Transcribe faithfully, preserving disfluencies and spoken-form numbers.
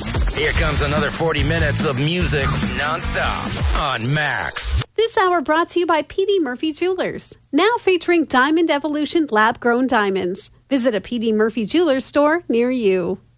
Here comes another forty minutes of music nonstop on Max. This hour brought to you by P D Murphy Jewelers. Now featuring Diamond Evolution lab-grown diamonds. Visit a P D Murphy Jewelers store near you.